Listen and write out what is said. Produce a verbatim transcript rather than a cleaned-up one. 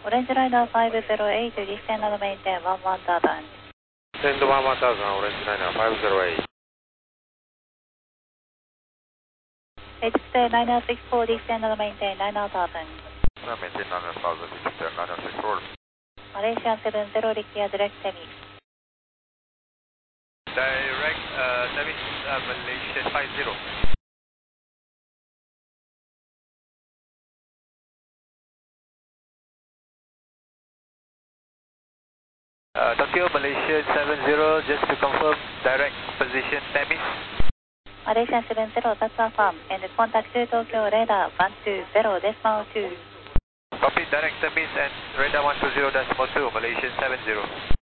Orange Liner five zero eight, descend and maintain one one thousand. Send one one thousand, Orange Liner five zero eight. H T nine six four, descend and maintain nine thousand. Maintain nine thousand, H T nine six four. Malaysian seven zero, require direct semi. Direct uh, service uh, Malaysian five zero. Uh, Tokyo Malaysian seven zero, just to confirm, direct position Temis. Malaysian seven zero, that's confirmed, and contact to Tokyo radar one two zero decimal two. Copy, direct Temis and radar one two zero decimal two, Malaysian seven zero.